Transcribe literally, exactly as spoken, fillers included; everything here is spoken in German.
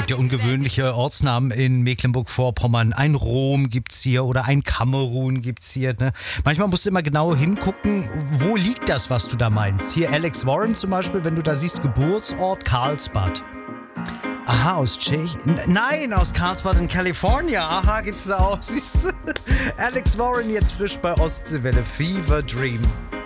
gibt ja ungewöhnliche Ortsnamen in Mecklenburg-Vorpommern. Ein Rom gibt's hier oder ein Kamerun gibt's hier. Ne? Manchmal musst du immer genau hingucken, wo liegt das, was du da meinst. Hier Alex Warren zum Beispiel, wenn du da siehst, Geburtsort Karlsbad. Aha, aus Tschechien? Nein, aus Karlsbad in Kalifornien. Aha, gibt's da auch. Siehst du? Alex Warren jetzt frisch bei Ostseewelle. Fever Dream.